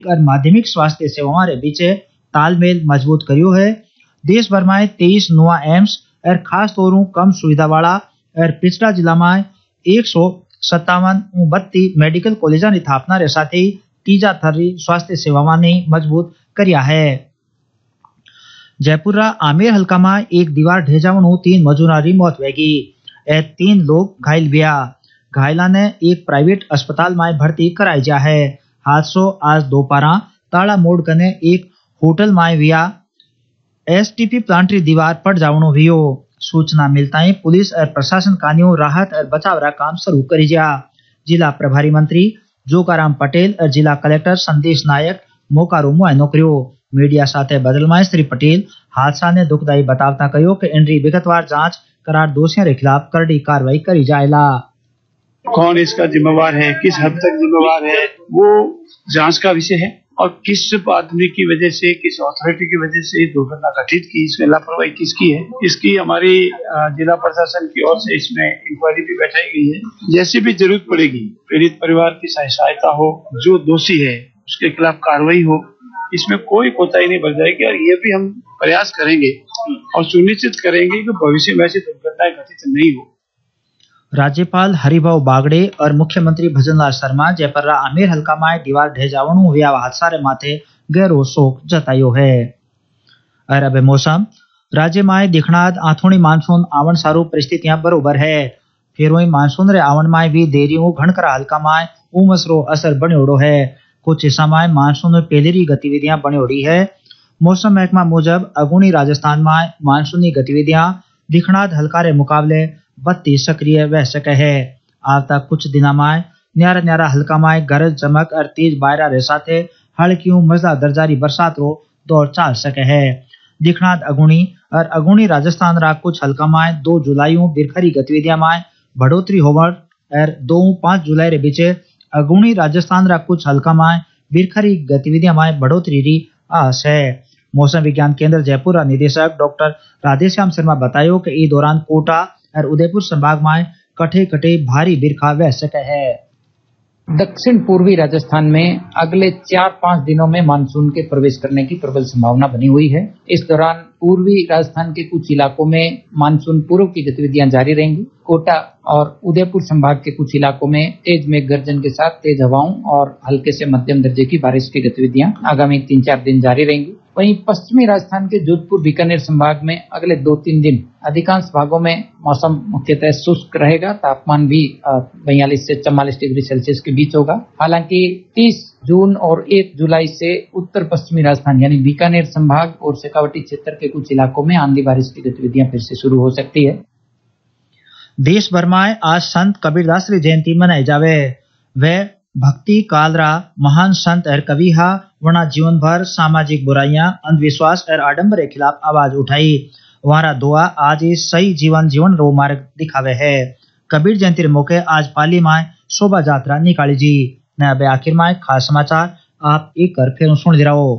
और माध्यमिक स्वास्थ्य सेवाओं रे बीच तालमेल मजबूत करियो है। देश भर में 23 नवा एम्स और खास तौर कम सुविधा वाला और पिछड़ा जिला में 157 32 मेडिकल कॉलेजा की स्थापना रे साथ ही तीजा थरी स्वास्थ्य सेवाओं ने मजबूत करिया है। जयपुर आमेर हल्का में एक दीवार ढह जावनु 3 मजूरों की मौत होगी। 3 लोग घायल हुआ। घायला ने एक प्राइवेट अस्पताल में भर्ती कराया जा है। हादसो आज दोपहर ताला मोड़ कने एक होटल में हुआ। एसटीपी प्लांट री दीवार पड़ जावनु हुयो। सूचना मिलता ही पुलिस और प्रशासन कानियों राहत और बचाव रा काम शुरू करी जा। जिला प्रभारी मंत्री जोगाराम पटेल और जिला कलेक्टर संदेश नायक मौका मुआयनो कर्यो। मीडिया साथे बदल में श्री पटेल हादसा ने दुखदायी बतावता कहो कि इनरी विगतवार जांच करार दोषियों के खिलाफ करड़ी कार्रवाई करी जाएला। कौन इसका जिम्मेवार है, किस हद तक जिम्मेवार है, वो जांच का विषय है। और किस आदमी की वजह से, किस अथॉरिटी की वजह से दुर्घटना घटित की, इसमें लापरवाही किसकी है, इसकी हमारी जिला प्रशासन की ओर से इसमें इंक्वायरी भी बैठाई गई है। जैसी भी जरूरत पड़ेगी पीड़ित परिवार की सहायता हो, जो दोषी है उसके खिलाफ कार्रवाई हो, इसमें कोई कोताही नहीं बरत जाएगी। और ये भी हम प्रयास करेंगे और सुनिश्चित करेंगे कि भविष्य में ऐसी दुर्घटनाएं घटित नहीं हो। राज्यपाल हरिभाऊ बागड़े और मुख्यमंत्री भजनलाल शर्मा जयपुर आमेर हल्का में दीवार ढह जावनु हुआ हादसा रे माथे गहरो शोक जतायो है। और अब मौसम राज्य में दिखनाद आथोनी मानसून आवन सारू परिस्थितियां बरोबर है। फिर वही मानसून रे आवन में भी देरियों घणकरा हल्का में उमस रो असर बन्योड़ो है। कुछ हिस्सा में मानसून में पहली गतिविधियां बन्योड़ी है। मौसम महकमा मुजब अगुणी राजस्थान में मानसूनी गतिविधियां दिखनाद हल्का रे मुकाबले 32 सक्रिय वह सके है। आवता कुछ दिना में न्यारा न्यारा हल्का में गरज चमक और तेज बायरा रे साथे हल्की मजदा दर्जारी बरसात रो दौर चाल सके है। दिखनाद अगुणी और अगुणी राजस्थान रा कुछ हल्का में 2 जुलाई बिरखरी गतिविधियां में बढ़ोतरी होवर और 2-5 जुलाई रे बीच अगुणी राजस्थान रा कुछ हल्का में बिरखरी गतिविधियां में बढ़ोतरी री आस है। मौसम विज्ञान केंद्र जयपुर रा निदेशक डॉक्टर राधेश्याम शर्मा बतायो कि इस दौरान कोटा और उदयपुर संभाग में कटे कटे भारी बिरखा वह सके है। दक्षिण पूर्वी राजस्थान में अगले 4-5 दिनों में मानसून के प्रवेश करने की प्रबल संभावना बनी हुई है। इस दौरान पूर्वी राजस्थान के कुछ इलाकों में मानसून पूर्व की गतिविधियां जारी रहेंगी। कोटा और उदयपुर संभाग के कुछ इलाकों में तेज मेघ गर्जन के साथ तेज हवाओं और हल्के से मध्यम दर्जे की बारिश की गतिविधियां आगामी 3-4 दिन जारी रहेंगी। वहीं पश्चिमी राजस्थान के जोधपुर बीकानेर संभाग में अगले 2-3 दिन अधिकांश भागों में मौसम मुख्यतः शुष्क रहेगा। तापमान भी 42 से 44 डिग्री सेल्सियस के बीच होगा। हालांकि 30 जून और 1 जुलाई से उत्तर पश्चिमी राजस्थान यानी बीकानेर संभाग और शेखावटी क्षेत्र के कुछ इलाकों में आंधी बारिश की गतिविधियां फिर से शुरू हो सकती है। देश भर में आज संत कबीरदास की जयंती मनाई जावे। वह भक्ति कालरा महान संत और कवि हा वना जीवन भर सामाजिक बुराइयां, अंधविश्वास और आडंबर के खिलाफ आवाज उठाई। वहारा दुआ आज सही जीवन जीवन रो मार्ग दिखावे है। कबीर जयंती मौके आज पाली में शोभा यात्रा निकाली जी। नया आखिर में खास समाचार आप एक कर फिर सुन दे रहो।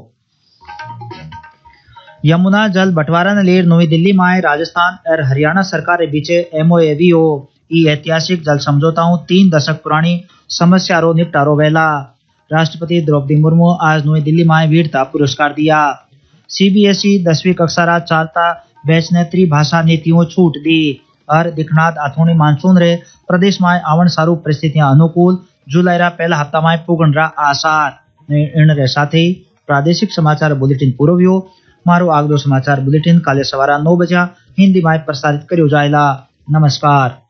यमुना जल बंटवारा ने लेकर नई दिल्ली में राजस्थान और हरियाणा सरकार के बीच MOU हो। ऐतिहासिक जल समझौताओं 3 दशक पुरानी समस्या रो निपटारो वेला। राष्ट्रपति द्रौपदी मुर्मू आज नई दिल्ली में वीरता पुरस्कार दिया। CBSE 10वीं कक्षा रा चालता बैच ने त्रिभाषा नीतियों छूट दी। और दिखनाद आथोनी मानसून रे प्रदेश में आवन सारू परिस्थितियां अनुकूल जुलाई रा पहला हफ्ता में पुगन रा आसार। इन रे साथ ही प्रादेशिक समाचार बुलेटिन पूरो हुयो। मारो आगलो समाचार बुलेटिन काले सवारा 9 बजे हिंदी में प्रसारित करियो जाएला। नमस्कार।